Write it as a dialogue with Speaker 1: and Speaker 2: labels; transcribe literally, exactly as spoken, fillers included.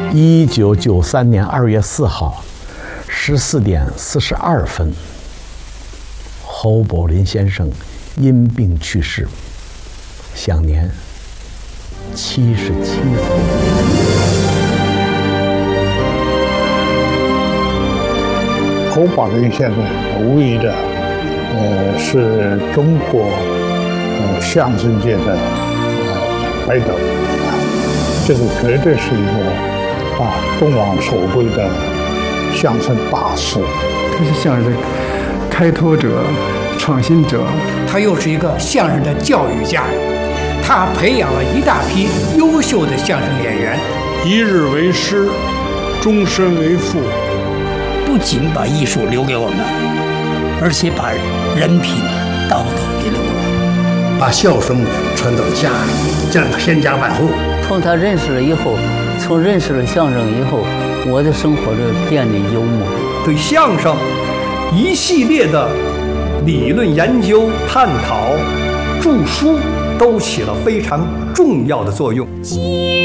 Speaker 1: 一九九三年二月四号十四点四十二分，侯宝林先生因病去世，享年七十七岁。
Speaker 2: 侯宝林先生无疑的，呃，是中国呃相声界的呃北斗啊，这个绝对是一个啊东方所归的相声大师。
Speaker 3: 他是相声的开拓者、创新者，
Speaker 4: 他又是一个相声的教育家，他培养了一大批优秀的相声演员。
Speaker 5: 一日为师，终身为父。
Speaker 4: 不仅把艺术留给我们，而且把人品、道德给了我们，
Speaker 6: 把笑声传到家里，这样千家万户。
Speaker 7: 从他认识了以后，从认识了相声以后，我的生活就变得幽默。
Speaker 8: 对相声一系列的理论研究、探讨、著书都起了非常重要的作用。